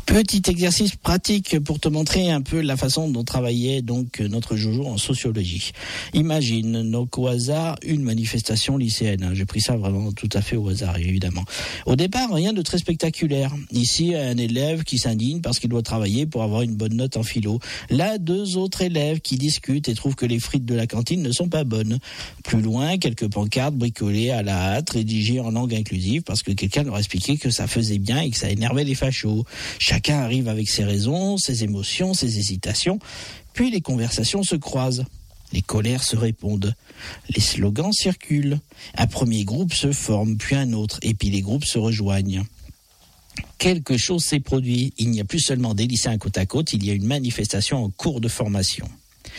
Petit exercice pratique pour te montrer un peu la façon dont travaillait donc notre Jojo en sociologie. Imagine donc au hasard une manifestation lycéenne. J'ai pris ça vraiment tout à fait au hasard, évidemment. Au départ, rien de très spectaculaire. Ici, un élève qui s'indigne parce qu'il doit travailler pour avoir une bonne note en philo. Là, 2 autres élèves qui discutent et trouvent que les frites de la cantine ne sont pas bonnes. Plus loin, quelques pancartes bricolées à la hâte, rédigées en langue inclusive parce que quelqu'un leur expliquait que ça faisait bien et que ça énervait les fachos. Chacun arrive avec ses raisons, ses émotions, ses hésitations, puis les conversations se croisent. Les colères se répondent, les slogans circulent. Un premier groupe se forme, puis un autre, et puis les groupes se rejoignent. Quelque chose s'est produit. Il n'y a plus seulement des lycéens côte à côte, il y a une manifestation en cours de formation.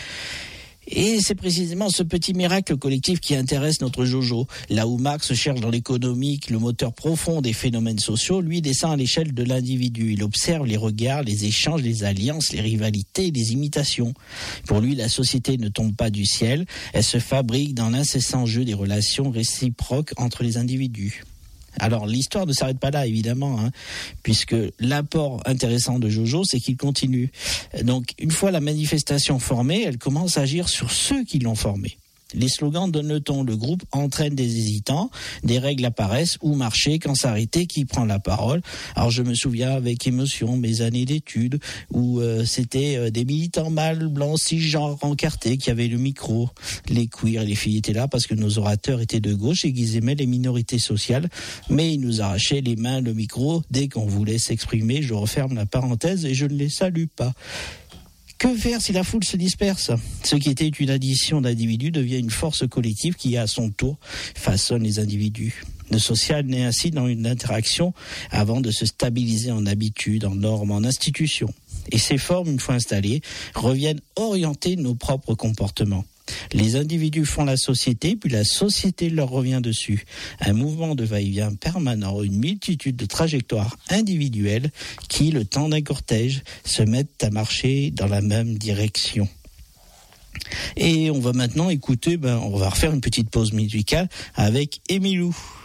Et c'est précisément ce petit miracle collectif qui intéresse notre Jojo. Là où Marx cherche dans l'économique le moteur profond des phénomènes sociaux, lui descend à l'échelle de l'individu. Il observe les regards, les échanges, les alliances, les rivalités, les imitations. Pour lui, la société ne tombe pas du ciel, elle se fabrique dans l'incessant jeu des relations réciproques entre les individus. Alors l'histoire ne s'arrête pas là évidemment, puisque l'apport intéressant de Jojo, c'est qu'il continue. Donc une fois la manifestation formée, elle commence à agir sur ceux qui l'ont formée. Les slogans donnent le ton, le groupe entraîne des hésitants, des règles apparaissent, où marcher, quand s'arrêter, qui prend la parole. Alors je me souviens avec émotion mes années d'études où c'était des militants mâles, blancs, cisgenres, encartés qui avaient le micro. Les queers et les filles étaient là parce que nos orateurs étaient de gauche et qu'ils aimaient les minorités sociales, mais ils nous arrachaient les mains le micro dès qu'on voulait s'exprimer. Je referme la parenthèse et je ne les salue pas. Que faire si la foule se disperse ? Ce qui était une addition d'individus devient une force collective qui, à son tour, façonne les individus. Le social naît ainsi dans une interaction avant de se stabiliser en habitude, en normes, en institutions. Et ces formes, une fois installées, reviennent orienter nos propres comportements. Les individus font la société, puis la société leur revient dessus. Un mouvement de va-et-vient permanent, une multitude de trajectoires individuelles qui, le temps d'un cortège, se mettent à marcher dans la même direction. Et on va maintenant écouter, on va refaire une petite pause musicale avec Emilou.